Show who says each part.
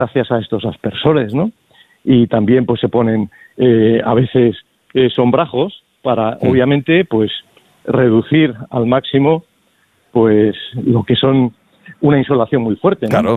Speaker 1: gracias a estos aspersores, ¿no? Y también pues se ponen a veces sombrajos para, obviamente, pues reducir al máximo pues lo que son una insolación muy fuerte, ¿no?
Speaker 2: Claro,